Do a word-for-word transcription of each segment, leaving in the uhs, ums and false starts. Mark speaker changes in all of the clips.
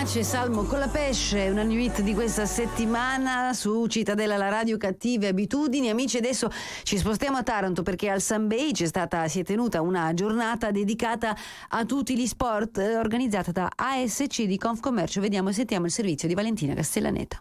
Speaker 1: Comaneci e Salmo con la pesce, una new hit di questa settimana su Cittadella, la radio Cattive abitudini. Amici, adesso ci spostiamo a Taranto perché al Sunbay c'è stata, si è tenuta una giornata dedicata a tutti gli sport, eh, organizzata da A S C di Confcommercio. Vediamo e sentiamo il servizio di Valentina Castellaneta.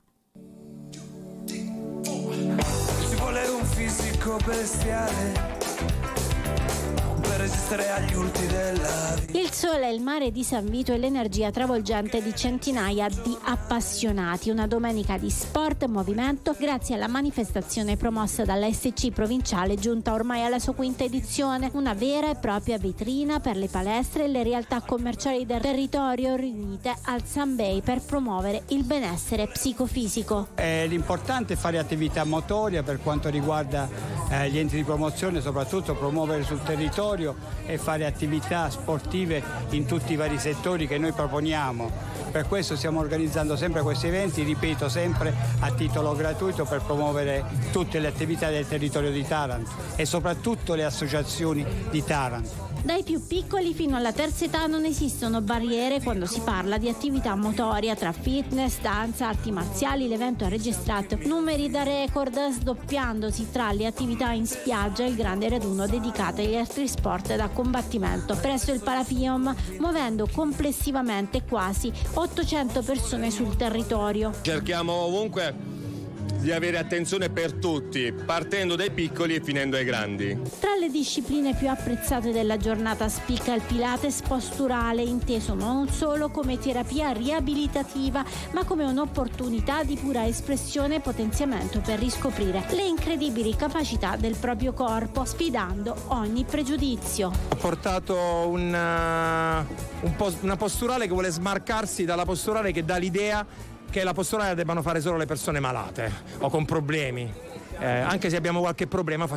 Speaker 2: Ci vuole un fisico bestiale per resistere agli urti della vita.
Speaker 3: Il sole, il mare di San Vito e l'energia travolgente di centinaia di appassionati. Una domenica di sport e movimento grazie alla manifestazione promossa dalla S C provinciale, giunta ormai alla sua quinta edizione. Una vera e propria vetrina per le palestre e le realtà commerciali del territorio riunite al Sunbay per promuovere il benessere psicofisico.
Speaker 4: Eh, l'importante è fare attività motoria per quanto riguarda eh, gli enti di promozione, soprattutto promuovere sul territorio e fare attività sportive in tutti i vari settori che noi proponiamo. Per questo stiamo organizzando sempre questi eventi, ripeto, sempre a titolo gratuito per promuovere tutte le attività del territorio di Taranto e soprattutto le associazioni di Taranto.
Speaker 3: Dai più piccoli fino alla terza età non esistono barriere quando si parla di attività motoria. Tra fitness, danza, arti marziali, l'evento ha registrato numeri da record, sdoppiandosi tra le attività in spiaggia e il grande raduno dedicato agli altri sport da combattimento presso il Parapium, muovendo complessivamente quasi ottocento persone sul territorio.
Speaker 5: Cerchiamo ovunque di avere attenzione per tutti, partendo dai piccoli e finendo ai grandi.
Speaker 3: Tra le discipline più apprezzate della giornata spicca il Pilates posturale, inteso non solo come terapia riabilitativa, ma come un'opportunità di pura espressione e potenziamento per riscoprire le incredibili capacità del proprio corpo, sfidando ogni pregiudizio.
Speaker 6: Ho portato una, un po- una posturale che vuole smarcarsi dalla posturale che dà l'idea che la posturale debbano fare solo le persone malate o con problemi. Eh, anche se abbiamo qualche problema